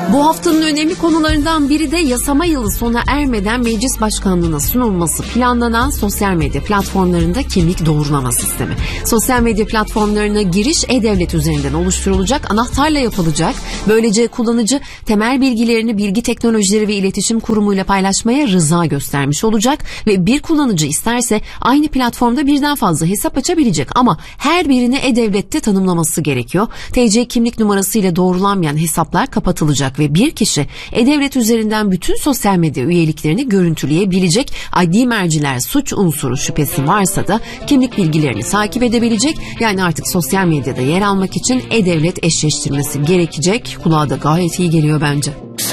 Bu haftanın önemli konularından biri de yasama yılı sona ermeden meclis başkanlığına sunulması planlanan sosyal medya platformlarında kimlik doğrulama sistemi. Sosyal medya platformlarına giriş e-devlet üzerinden oluşturulacak, anahtarla yapılacak. Böylece kullanıcı temel bilgilerini Bilgi Teknolojileri ve İletişim Kurumu ile paylaşmaya rıza göstermiş olacak ve bir kullanıcı isterse aynı platformda birden fazla hesap açabilecek ama her birini e-devlette tanımlaması gerekiyor. TC kimlik numarasıyla doğrulanmayan hesaplar kapatılacak ve bir kişi e-devlet üzerinden bütün sosyal medya üyeliklerini görüntüleyebilecek. ID merciler suç unsuru şüphesi varsa da kimlik bilgilerini takip edebilecek. Yani artık sosyal medyada yer almak için e-devlet eşleştirmesi gerekecek. Kulağa da gayet iyi geliyor bence.